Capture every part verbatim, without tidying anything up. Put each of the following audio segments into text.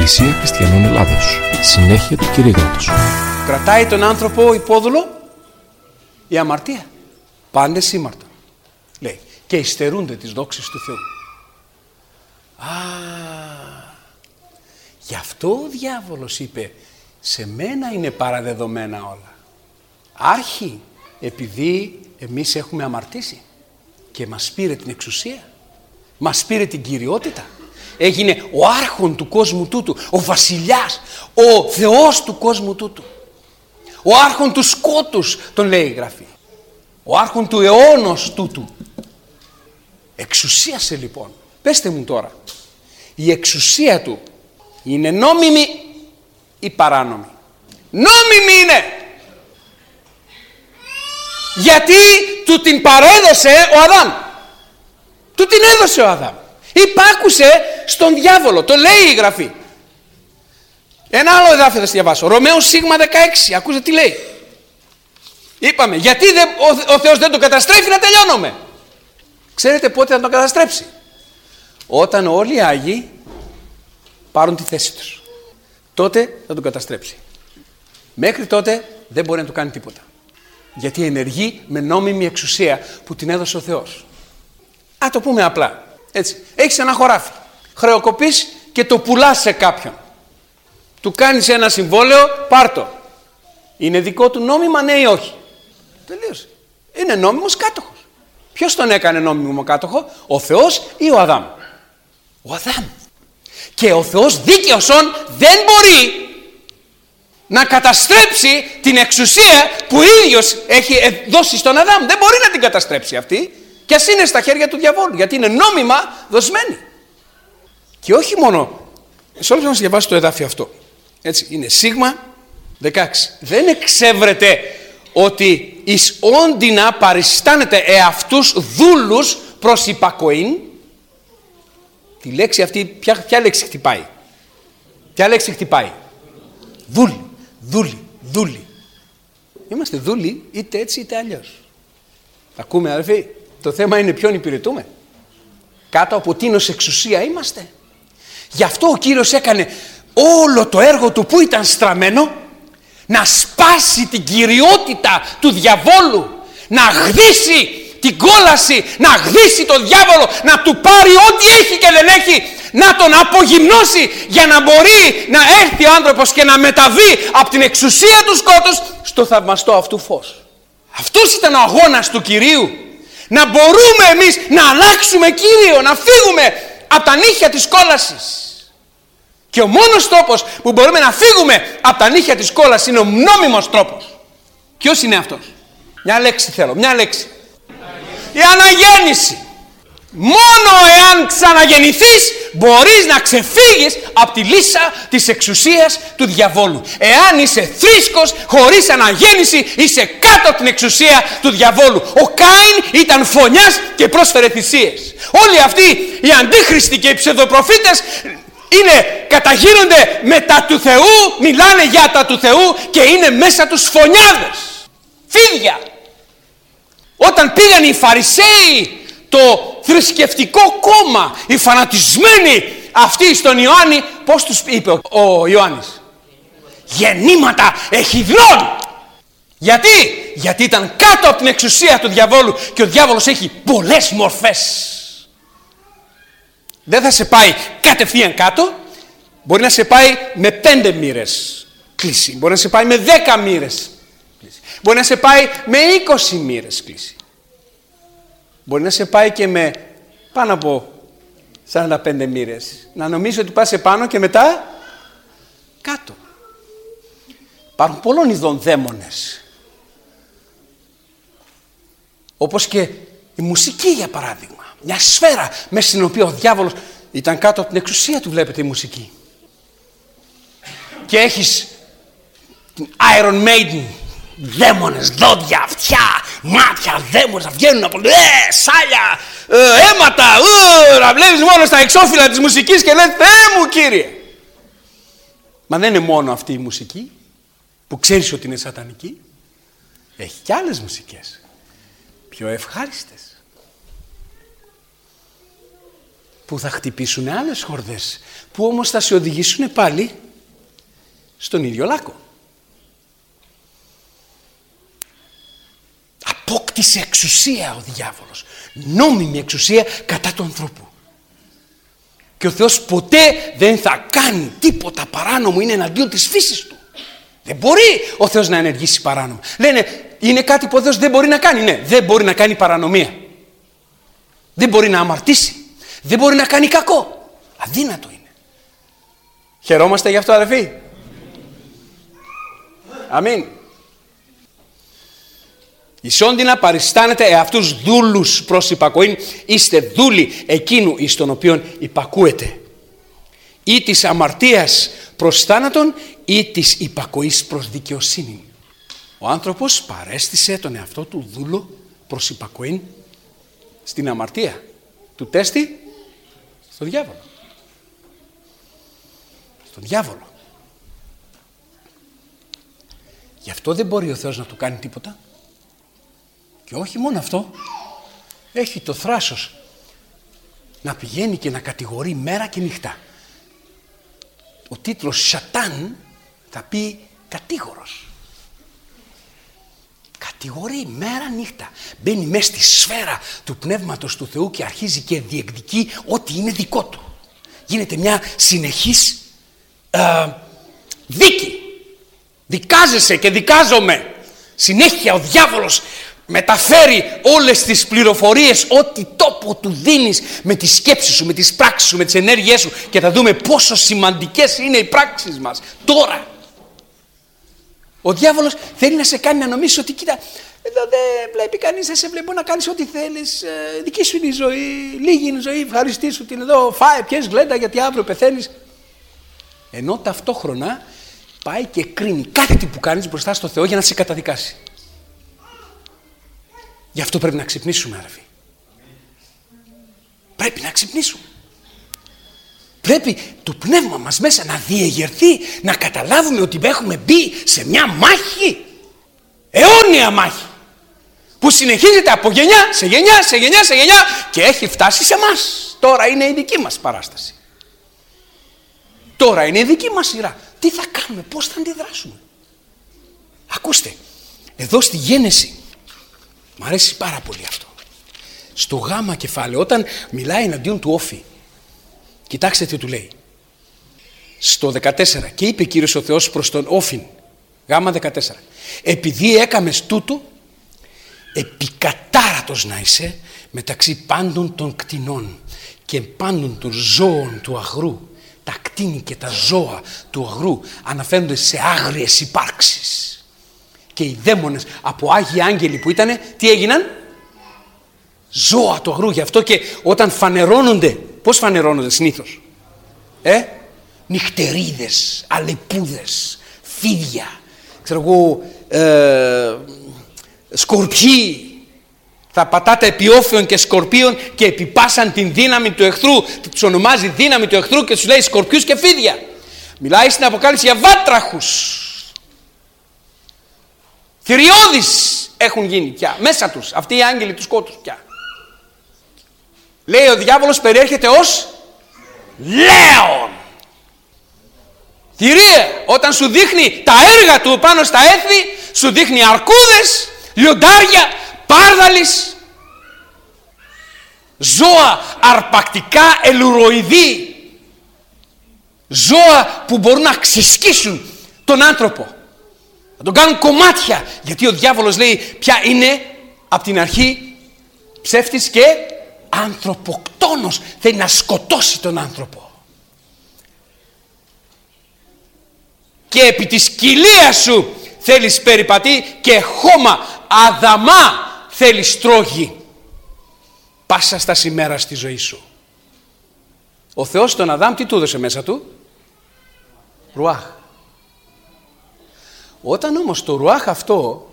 Εκκλησία Χριστιανών Ελλάδος. Συνέχεια του κηρύγματος. Κρατάει τον άνθρωπο υπόδουλο η αμαρτία. Πάντε σήμαρτα. Λέει. Και υστερούνται τις δόξες του Θεού. Α, γι' αυτό ο διάβολος είπε, σε μένα είναι παραδεδομένα όλα. Άρχι, επειδή εμείς έχουμε αμαρτήσει και μας πήρε την εξουσία, μας πήρε την κυριότητα, έγινε ο άρχον του κόσμου τούτου, ο βασιλιάς, ο Θεός του κόσμου τούτου, ο άρχον του σκότους, τον λέει η Γραφή, ο άρχον του αιώνος τούτου. Εξουσίασε λοιπόν. Πέστε μου τώρα, η εξουσία του είναι νόμιμη ή παράνομη? Νόμιμη είναι. Γιατί του την παρέδωσε ο Αδάμ. Του την έδωσε ο Αδάμ. Υπάκουσε στον διάβολο. Το λέει η Γραφή. Ένα άλλο εδάφιο θα σας διαβάσω. Ρωμαίος Σίγμα δεκαέξι. Ακούσε τι λέει. Είπαμε γιατί δεν, ο, ο Θεός δεν το καταστρέφει, να τελειώνουμε. Ξέρετε πότε θα τον καταστρέψει? Όταν όλοι οι Άγιοι πάρουν τη θέση τους. Τότε θα τον καταστρέψει. Μέχρι τότε δεν μπορεί να του κάνει τίποτα. Γιατί ενεργεί με νόμιμη εξουσία που την έδωσε ο Θεός. Α, το πούμε απλά. Έτσι. Έχεις ένα χωράφι. Χρεοκοπείς και το πουλάς σε κάποιον. Του κάνεις ένα συμβόλαιο, πάρ' το. Είναι δικό του νόμιμα, ναι ή όχι? Τελείωσε. Είναι νόμιμος κάτοχος. Ποιος τον έκανε νόμιμο κάτοχο? Ο Θεός ή ο Αδάμ? Ο Αδάμ. Και ο Θεός δίκαιος-ον δεν μπορεί να καταστρέψει την εξουσία που ίδιος έχει δώσει στον Αδάμ. Δεν μπορεί να την καταστρέψει αυτή, και ας είναι στα χέρια του διαβόλου, γιατί είναι νόμιμα δοσμένη. Και όχι μόνο, σε όλους να σας διαβάσω το εδάφιο αυτό. Έτσι, είναι Σίγμα δεκαέξι. Δεν εξεύρεται ότι εις όντινα παριστάνεται εαυτούς δούλους προς υπακοήν. Τη λέξη αυτή, ποια, ποια λέξη χτυπάει? Ποια λέξη χτυπάει? Δούλοι, δούλοι, δούλοι. Είμαστε δούλοι είτε έτσι είτε αλλιώς. Ακούμε αδελφοί, το θέμα είναι ποιον υπηρετούμε. Κάτω από τίνος εξουσία είμαστε. Γι' αυτό ο Κύριος έκανε όλο το έργο του που ήταν στραμμένο να σπάσει την κυριότητα του διαβόλου, να γδίσει την κόλαση, να γδίσει τον διάβολο, να του πάρει ό,τι έχει και δεν έχει, να τον απογυμνώσει για να μπορεί να έρθει ο άνθρωπος και να μεταβεί από την εξουσία του σκότους στο θαυμαστό αυτού φως. Αυτός ήταν ο αγώνας του Κυρίου. Να μπορούμε εμείς να αλλάξουμε Κύριο, να φύγουμε από τα νύχια της κόλασης. Και ο μόνος τρόπος που μπορούμε να φύγουμε από τα νύχια της κόλασης είναι ο νόμιμος τρόπος. Ποιος είναι αυτός? Μια λέξη θέλω, μια λέξη. Η αναγέννηση. Μόνο εάν ξαναγεννηθείς μπορείς να ξεφύγεις από τη λύσα της εξουσίας του διαβόλου. Εάν είσαι θρήσκος χωρίς αναγέννηση, είσαι κάτω από την εξουσία του διαβόλου. Ο Κάιν ήταν φωνιάς και πρόσφερε θυσίες. Όλοι αυτοί οι αντίχριστοι και οι ψευδοπροφήτες είναι, καταγίνονται με τα του Θεού, μιλάνε για τα του Θεού και είναι μέσα τους φωνιάδες, φίδια. Όταν πήγαν οι Φαρισαίοι, το θρησκευτικό κόμμα, οι φανατισμένοι αυτοί στον Ιωάννη, πώς τους είπε ο, ο Ιωάννης? Γεννήματα εχιδρών. Γιατί? Γιατί ήταν κάτω από την εξουσία του διαβόλου και ο διάβολος έχει πολλές μορφές. Δεν θα σε πάει κατευθείαν κάτω, μπορεί να σε πάει με πέντε μοίρες κλίση, μπορεί να σε πάει με δέκα μοίρες κλίση, μπορεί να σε πάει με είκοσι μοίρες κλίση, μπορεί να σε πάει και με πάνω από σαράντα πέντε μοίρες, να νομίζει ότι πας επάνω και μετά κάτω. Υπάρχουν πολλών ειδών δαίμονες, όπως και η μουσική για παράδειγμα. Μια σφαίρα μέσα στην οποία ο διάβολος ήταν κάτω από την εξουσία του, βλέπετε, η μουσική. Και έχεις την Iron Maiden, δαίμονες, δόντια, αυτιά, μάτια, δαίμονες να βγαίνουν από ε, σάλια, ε, αίματα, ε, να βλέπεις μόνο στα εξώφυλλα της μουσικής και λες Θεέ μου Κύριε. Μα δεν είναι μόνο αυτή η μουσική που ξέρεις ότι είναι σατανική. Έχει και άλλες μουσικές πιο ευχάριστες. που θα χτυπήσουν άλλες χορδές, που όμως θα σε οδηγήσουν πάλι στον ίδιο λάκκο. Απόκτησε εξουσία ο διάβολος, νόμιμη εξουσία κατά του ανθρώπου. Και ο Θεός ποτέ δεν θα κάνει τίποτα παράνομο, είναι εναντίον της φύσης του. Δεν μπορεί ο Θεός να ενεργήσει παράνομα. Λένε, είναι κάτι που ο Θεός δεν μπορεί να κάνει. Ναι, δεν μπορεί να κάνει παρανομία. Δεν μπορεί να αμαρτήσει. Δεν μπορεί να κάνει κακό. Αδύνατο είναι. Χαιρόμαστε γι' αυτό, αδελφοί? Αμήν. Ισόντινα παριστάνετε εαυτούς δούλους προς υπακοήν, είστε δούλοι εκείνου εις τον οποίον υπακούετε. Ή της αμαρτίας προς θάνατον, ή της υπακοής προς δικαιοσύνη. Ο άνθρωπος παρέστησε τον εαυτό του δούλο προς υπακοήν στην αμαρτία. Του τέστη στο διάβολο. Στον διάβολο. Γι' αυτό δεν μπορεί ο Θεός να του κάνει τίποτα. Και όχι μόνο αυτό, έχει το θράσος να πηγαίνει και να κατηγορεί μέρα και νύχτα. Ο τίτλος Σατάν θα πει κατήγορος. Κατηγορεί μέρα νύχτα. Μπαίνει μέσα στη σφαίρα του Πνεύματος του Θεού και αρχίζει και διεκδικεί ό,τι είναι δικό του. Γίνεται μια συνεχής ε, δίκη. Δικάζεσαι και δικάζομαι. Συνέχεια ο διάβολος μεταφέρει όλες τις πληροφορίες, ό,τι τόπο του δίνεις με τις σκέψεις σου, με τις πράξεις σου, με τις ενέργειές σου, και θα δούμε πόσο σημαντικές είναι οι πράξεις μας τώρα. Ο διάβολος θέλει να σε κάνει να νομίσεις ότι κοίτα, εδώ δεν βλέπει κανείς, δεν σε βλέπω να κάνεις ό,τι θέλεις, δική σου είναι η ζωή, λίγη είναι η ζωή, ευχαριστήσου την εδώ, φάε, πιες γλέντα γιατί αύριο πεθαίνεις. Ενώ ταυτόχρονα πάει και κρίνει κάθε τι που κάνεις μπροστά στο Θεό για να σε καταδικάσει. Γι' αυτό πρέπει να ξυπνήσουμε, αδελφοί. Πρέπει να ξυπνήσουμε. Πρέπει το πνεύμα μας μέσα να διεγερθεί, να καταλάβουμε ότι έχουμε μπει σε μια μάχη, αιώνια μάχη, που συνεχίζεται από γενιά σε γενιά, σε γενιά, σε γενιά και έχει φτάσει σε εμάς. Τώρα είναι η δική μας παράσταση. Τώρα είναι η δική μας σειρά. Τι θα κάνουμε, πώς θα αντιδράσουμε? Ακούστε, εδώ στη Γένεση, μου αρέσει πάρα πολύ αυτό. Στο γάμα κεφάλαιο, όταν μιλάει εναντίον του Όφη, κοιτάξτε τι του λέει. Στο δεκατέσσερα, και είπε Κύριος ο Θεός προς τον Όφιν, γάμα δεκατέσσερα, επειδή έκαμες τούτο, επικατάρατος να είσαι μεταξύ πάντων των κτηνών και πάντων των ζώων του αγρού. Τα κτήνη και τα ζώα του αγρού αναφέρονται σε άγριες υπάρξεις. Και οι δαίμονες από άγιοι άγγελοι που ήτανε, τι έγιναν? Ζώα του αγρού. Γι' αυτό και όταν φανερώνονται, πώς φανερώνονται συνήθως? Ε, νυχτερίδες, αλεπούδες, φίδια, ξέρω εγώ, ε, σκορπιοί. Θα πατάτε επί όφεων και σκορπίων και επιπάσαν την δύναμη του εχθρού. Τους ονομάζει δύναμη του εχθρού και τους λέει σκορπιούς και φίδια. Μιλάει στην Αποκάλυψη για βάτραχους. Θηριώδεις έχουν γίνει πια μέσα τους, αυτοί οι άγγελοι του σκότους πια. Λέει ο διάβολος περιέρχεται ως λέον. Θηρίε, όταν σου δείχνει τα έργα του πάνω στα έθνη, σου δείχνει αρκούδες, λιοντάρια, πάρδαλης, ζώα αρπακτικά ελουροειδή, ζώα που μπορούν να ξεσκίσουν τον άνθρωπο, να τον κάνουν κομμάτια, γιατί ο διάβολος λέει πια είναι από την αρχή ψεύτης και ανθρωποκτόνος, θέλει να σκοτώσει τον άνθρωπο. Και επί της κοιλίας σου θέλεις περιπατεί και χώμα αδαμά θέλεις τρώγει πάσα στα σημέρα στη ζωή σου. Ο Θεός τον Αδάμ τι του έδωσε μέσα του? Ρουάχ. Όταν όμως το ρουάχ αυτό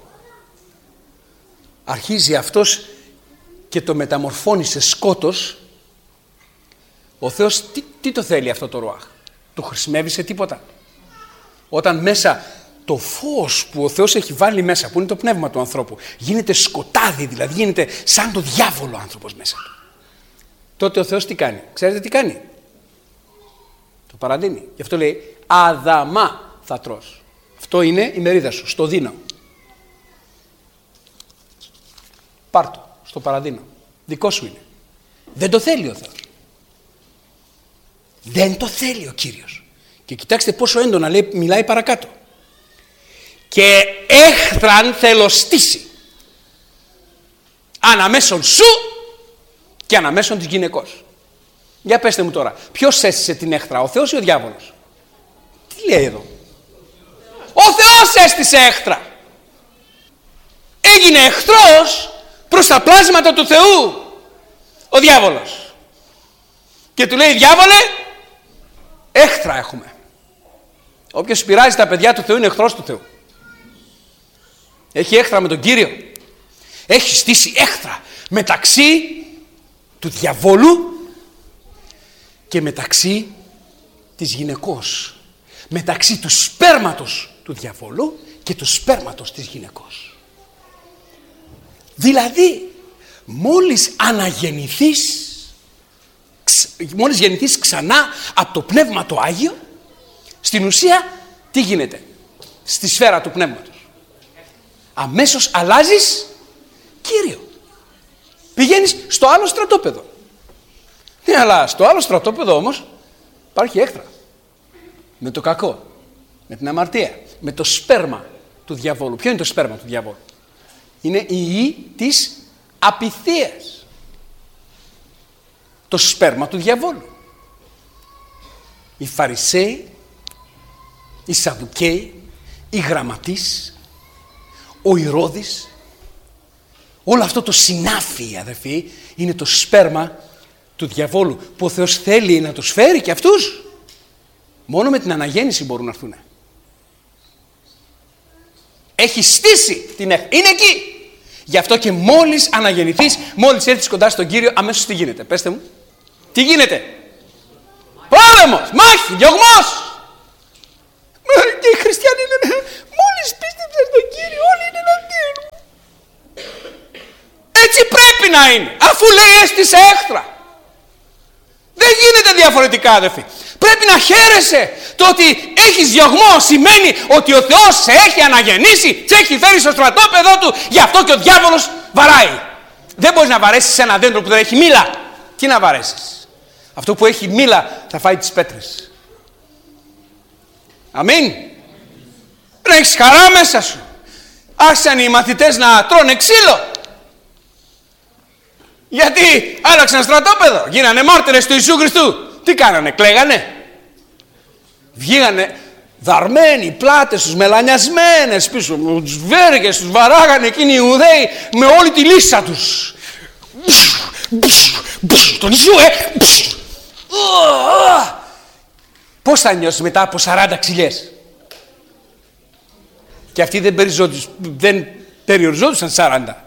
αρχίζει αυτός και το μεταμορφώνει σε σκότος, ο Θεός τι, τι το θέλει αυτό το ρουάχ? Το χρησιμεύει σε τίποτα? Όταν μέσα το φως που ο Θεός έχει βάλει μέσα, που είναι το πνεύμα του ανθρώπου, γίνεται σκοτάδι, δηλαδή γίνεται σαν το διάβολο άνθρωπος μέσα του. τότε ο Θεός τι κάνει? Ξέρετε τι κάνει? Το παραδίνει. Γι' αυτό λέει Αδαμά θα τρως. Αυτό είναι η μερίδα σου. Στο δίνω. Πάρ' το. Στο παραδίνω. Δικό σου είναι. Δεν το θέλει ο Θεός. Δεν το θέλει ο Κύριος. Και κοιτάξτε πόσο έντονα λέει, μιλάει παρακάτω. Και έχθραν θελοστήσει αναμέσων σου και αναμέσων της γυναικός. Για πέστε μου τώρα, ποιος έστησε την έχθρα, ο Θεός ή ο διάβολος? Τι λέει εδώ? Ο Θεός έστησε έχθρα. Έγινε εχθρός προς τα πλάσματα του Θεού ο διάβολος. Και του λέει, διάβολε, έχθρα έχουμε. Όποιος πειράζει τα παιδιά του Θεού είναι εχθρός του Θεού. Έχει έχθρα με τον Κύριο. Έχει στήσει έχθρα μεταξύ του διαβόλου και μεταξύ της γυναικός. Μεταξύ του σπέρματος του διαβόλου και του σπέρματος της γυναικός. Δηλαδή, μόλις αναγεννηθείς, μόλις γεννηθείς ξανά από το Πνεύμα το Άγιο, στην ουσία τι γίνεται στη σφαίρα του Πνεύματος? Αμέσως αλλάζεις Κύριο. Πηγαίνεις στο άλλο στρατόπεδο. Ναι, αλλά στο άλλο στρατόπεδο όμως υπάρχει έχθρα. Με το κακό, με την αμαρτία, με το σπέρμα του διαβόλου. Ποιο είναι το σπέρμα του διαβόλου? Είναι η ή της απειθίας. Το σπέρμα του διαβόλου. Οι Φαρισαίοι, οι Σαδουκαίοι, οι γραμματείς, ο Ηρώδης, όλο αυτό το συνάφι, αδερφοί, είναι το σπέρμα του διαβόλου που ο Θεός θέλει να τους φέρει και αυτούς. Μόνο με την αναγέννηση μπορούν να έρθουν. Έχει στήσει την έχθρα. Είναι εκεί. Γι' αυτό και μόλις αναγεννηθείς, μόλις έρθεις κοντά στον Κύριο, αμέσως τι γίνεται? Πέστε μου. Τι γίνεται? Πόλεμος, μάχη, διωγμός. Και οι χριστιανοί λένε, μόλις πίστεψες στον Κύριο, όλοι είναι εναντίον μου. Έτσι πρέπει να είναι, αφού λέει έστησε έχθρα. Δεν γίνεται διαφορετικά, αδερφοί. Πρέπει να χαίρεσαι. Το ότι έχεις διωγμό σημαίνει ότι ο Θεός σε έχει αναγεννήσει, σε έχει φέρει στο στρατόπεδό του. Γι' αυτό και ο διάβολος βαράει. Δεν μπορείς να βαρέσεις ένα δέντρο που δεν έχει μήλα. Τι να βαρέσεις? Αυτό που έχει μήλα θα φάει τις πέτρες. Αμήν. Να έχεις χαρά μέσα σου. Άρχισαν οι μαθητές να τρώνε ξύλο. Γιατί άλλαξαν στρατόπεδο. Γίνανε μάρτυρες του Ιησού Χριστού. Τι κάνανε? Κλαίγανε? Βγήκανε δαρμένοι, πλάτες τους μελανιασμένες πίσω, με τους βέργες τους βαράγανε εκείνοι οι Ιουδαίοι με όλη τη λύσα τους. Τον Ιησού, ε! Πώς θα νιώσεις μετά από σαράντα ξυλιές? Και αυτοί δεν, δεν περιοριζόντουσαν σαράντα.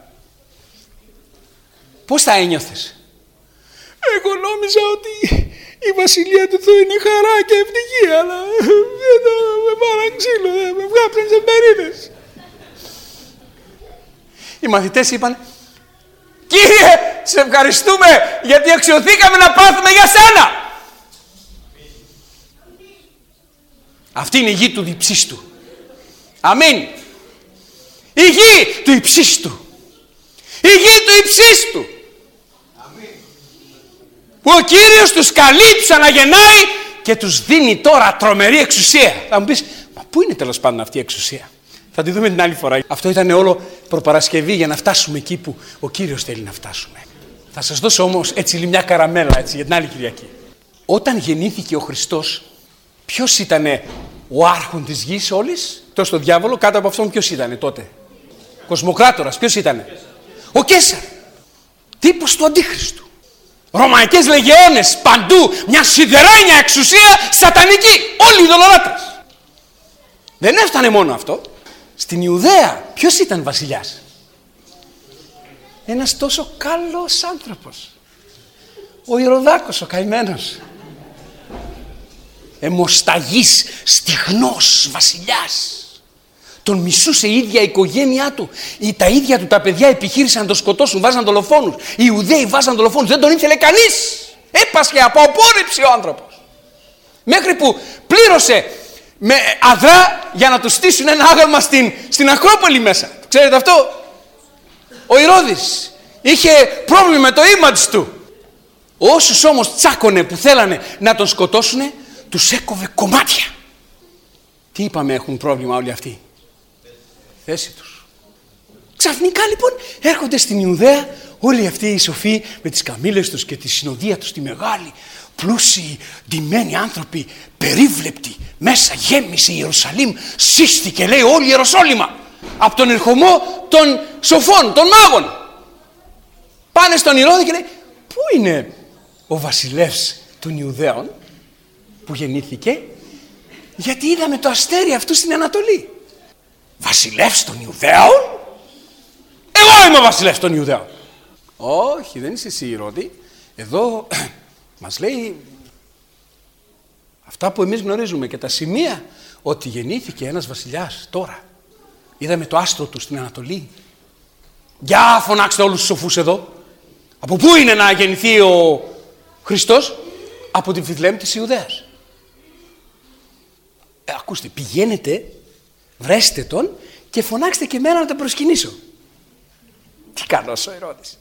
Πώς θα ένιωθες? Εγώ νόμιζα ότι η βασιλεία του Θεού είναι χαρά και ευτυχία, αλλά δεν με πάραν ξύλο, με βγάπτουν σε μερίδες. Οι μαθητές είπαν, Κύριε, σε ευχαριστούμε γιατί αξιωθήκαμε να πάθουμε για σένα. Αυτή είναι η γη του διψίστου. Αμήν. Η γη του υψίστου. Η γη του υψίστου. Που ο Κύριος τους καλεί, τους αναγεννάει και τους δίνει τώρα τρομερή εξουσία. Θα μου πεις, μα πού είναι τέλος πάντων αυτή η εξουσία? Θα τη δούμε την άλλη φορά. Αυτό ήταν όλο προπαρασκευή για να φτάσουμε εκεί που ο Κύριος θέλει να φτάσουμε. Θα σας δώσω όμως έτσι μια καραμέλα έτσι, για την άλλη Κυριακή. Όταν γεννήθηκε ο Χριστός, ποιος ήτανε ο άρχον της γης όλης? Τόσο το διάβολο, κάτω από αυτόν ποιος ήτανε τότε? Κοσμοκράτορας, ποιος ήτανε? Ο Καίσαρ. Τύπος του Αντίχριστου. Ρωμαϊκές λεγεώνες παντού, μια σιδερένια εξουσία σατανική. Όλοι οι ειδωλολάτρες. Δεν έφτανε μόνο αυτό. Στην Ιουδαία ποιος ήταν βασιλιάς? Ένας τόσο καλός άνθρωπος. Ο Ηρωδάκος ο καημένος. Αιμοσταγής, στιγνός βασιλιάς. Τον μισούσε η ίδια η οικογένειά του. Ή τα ίδια του τα παιδιά επιχείρησαν να τον σκοτώσουν, βάζαν δολοφόνους. Οι Ιουδαίοι βάζαν δολοφόνους, δεν τον ήθελε κανείς. Έπασχε από απόρριψη ο άνθρωπος. Μέχρι που πλήρωσε με αδρά για να του στήσουν ένα άγαλμα στην, στην Ακρόπολη μέσα. Ξέρετε αυτό? Ο Ηρώδης είχε πρόβλημα με το image του. Όσους όμως τσάκωνε που θέλανε να τον σκοτώσουνε, τους έκοβε κομμάτια. Τι είπαμε έχουν πρόβλημα όλοι αυτοί? Θέση τους. Ξαφνικά λοιπόν έρχονται στην Ιουδαία όλοι αυτοί οι σοφοί με τις καμήλες τους και τη συνοδεία τους τη μεγάλη, πλούσιοι, ντυμένοι άνθρωποι, περίβλεπτοι, μέσα γέμισε η Ιερουσαλήμ, σύστηκε λέει όλη η Ιεροσόλυμα από τον ερχομό των σοφών, των μάγων. Πάνε στον Ηρώδη και λέει, πού είναι ο βασιλεύς των Ιουδαίων που γεννήθηκε? Γιατί είδαμε το αστέρι αυτού στην Ανατολή. Βασιλεύς των Ιουδαίων? Εγώ είμαι ο βασιλεύς των Ιουδαίων. Όχι, δεν είσαι εσύ Ηρώδη. Εδώ μας λέει αυτά που εμείς γνωρίζουμε και τα σημεία ότι γεννήθηκε ένας βασιλιάς τώρα. Είδαμε το άστρο του στην Ανατολή. Για φωνάξτε όλους τους σοφούς εδώ. Από πού είναι να γεννηθεί ο Χριστός? Από την Βηθλεέμ της Ιουδαίας. Ε, ακούστε, πηγαίνετε, βρέστε τον και φωνάξτε και εμένα να τον προσκυνήσω. Τι καλός ο Ηρώδης.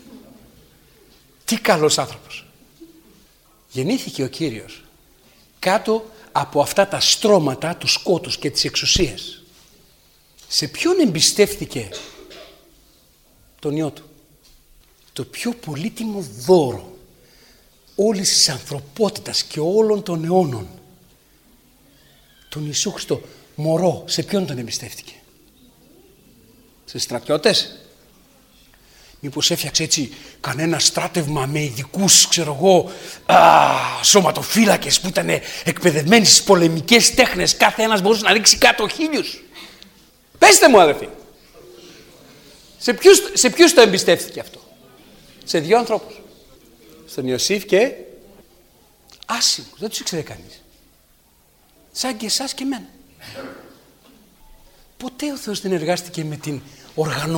Τι καλός άνθρωπος. Γεννήθηκε ο Κύριος κάτω από αυτά τα στρώματα του σκότους και της εξουσίας. Σε ποιον εμπιστεύτηκε τον Υιό του? Το πιο πολύτιμο δώρο όλης της ανθρωπότητας και όλων των αιώνων, τον Ιησού Χριστό. Μωρό, σε ποιον τον εμπιστεύτηκε? Σε στρατιώτες? Μήπως έφτιαξε έτσι κανένα στράτευμα με ειδικούς, ξέρω εγώ, α, σωματοφύλακες που ήταν εκπαιδευμένοι στις πολεμικές τέχνες, κάθε ένας μπορούσε να ρίξει κάτω χίλιους? Πέστε μου αδερφοί, σε ποιους, σε ποιους το εμπιστεύτηκε αυτό? Σε δύο ανθρώπους, στον Ιωσήφ και άσημους, δεν τους ήξερε κανείς, σαν και εσάς και εμένα. Ποτέ ο Θεός δεν εργάστηκε με την οργανωμένη